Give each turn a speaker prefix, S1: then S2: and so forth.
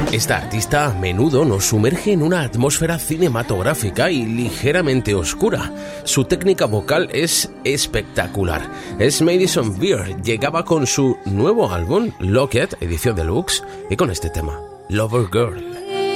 S1: Esta artista a menudo nos sumerge en una atmósfera cinematográfica y ligeramente oscura. Su técnica vocal es espectacular. Es Madison Beer, llegaba con su nuevo álbum, Locked, edición deluxe, y con este tema, Lover Girl.